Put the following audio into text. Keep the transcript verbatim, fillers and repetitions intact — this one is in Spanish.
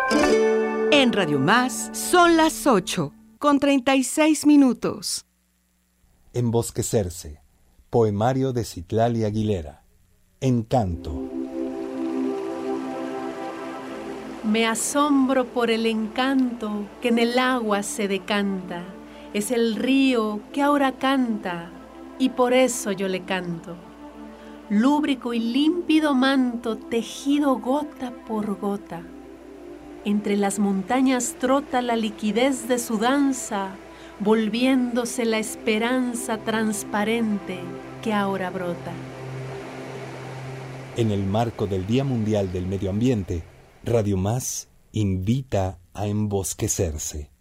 En Radio Más son las ocho, con treinta y seis minutos. Embosquecerse, poemario de Citlali Aguilera. Encanto. Me asombro por el encanto que en el agua se decanta. Es el río que ahora canta y por eso yo le canto. Lúbrico y límpido manto tejido gota por gota. Entre las montañas trota la liquidez de su danza, volviéndose la esperanza transparente que ahora brota. En el marco del Día Mundial del Medio Ambiente, Radio Más invita a embosquecerse.